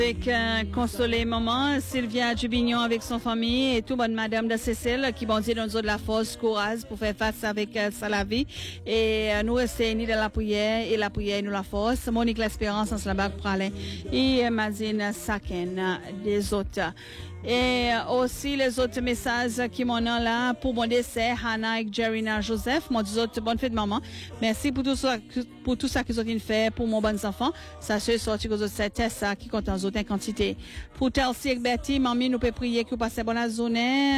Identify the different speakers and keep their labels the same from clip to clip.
Speaker 1: Avec consoler maman, Sylvia Dubignon avec son famille et tout bonne madame de Cécile qui bon Dieu nous de la force, courage pour faire face avec ça la vie et nous rester ni de la prière et la prière nous la force. Monique l'espérance en cela bac pralin et Mazine Saken des autres. Et aussi les autres messages qui m'ont là pour mon décès, Hannah et Jerina Joseph, mon autres bonne fête maman. Merci pour tout ça qu'ils ont fait pour mon bon enfant. Sachez sorti que c'est ça qui compte en autres quantité. Pour Telsi et Betty, mamie nous peut prier qu'ils passent bonne journée.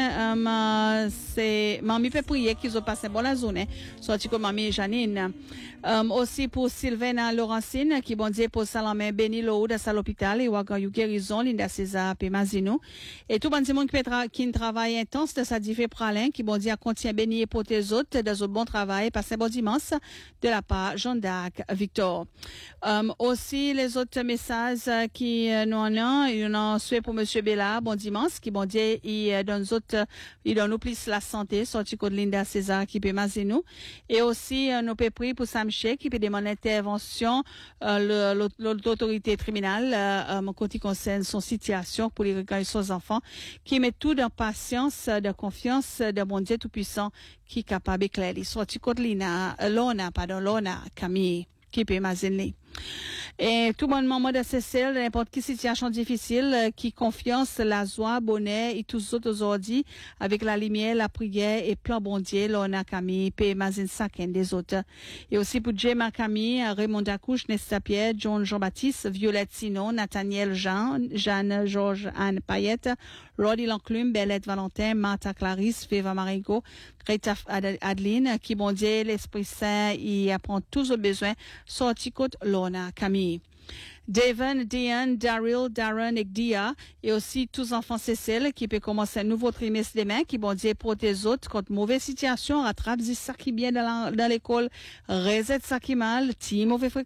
Speaker 1: C'est mamie peut prier qu'ils ont passé bonne journée. Sorti que mamie Janine. Aussi pour Sylvain Laurentine qui bon Dieu pour Salamé béni l'eau de sa l'hôpital et wagan you guérison Linda César et Mazino. Et tout bon monde qui travaille intense de sa diffé pralin qui bon Dieu contient béni pour tes autres de bon travail passez bon dimanche de la part Jean d'Arc Victor. Aussi les autres messages qui nous en ont, il y en a souhait pour monsieur Bella bon dimanche qui bon Dieu il donne nous plus la santé sorti code Linda César qui peut mazino et aussi nous peut prier pour Sam Cheikh qui peut demander intervention l'autorité criminelle côté concerne son situation pour les recueillir ses enfants qui met tout dans patience de confiance de bon Dieu tout puissant qui est capable d'éclairer sorti code Lona Camille qui peut maziner. Et tout bon moment de Cécile, n'importe quelle situation difficile, qui confiance, la joie, bonheur et tous autres aujourd'hui, avec la lumière, la prière et plan bon Dieu, l'on Camille, P. Mazine Saken des autres. Et aussi pour Gemma Camille, Raymond Dacouche, Nesta Pierre, John Jean-Baptiste, Violette Sinon, Nathaniel Jeanne, Georges Anne Payette, Roddy Lanclume, Bellette Valentin, Martha Clarisse, Viva Marigo, Greta Adeline, qui bon Dieu, l'Esprit Saint, il apprend tous aux besoins, sorti côte, Lona Camille. Devon, Diane, Daryl, Darren et Dia, et aussi tous enfants Cécile qui peut commencer un nouveau trimestre demain, qui bon Dieu pour tes autres contre mauvaise situation, rattrape ça qui bien dans l'école, reset ça qui mal, ti mauvais